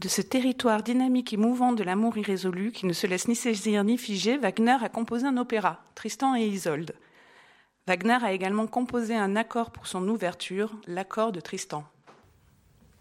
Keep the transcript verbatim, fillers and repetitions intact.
De ce territoire dynamique et mouvant de l'amour irrésolu, qui ne se laisse ni saisir ni figer, Wagner a composé un opéra, Tristan et Isolde. Wagner a également composé un accord pour son ouverture, l'accord de Tristan.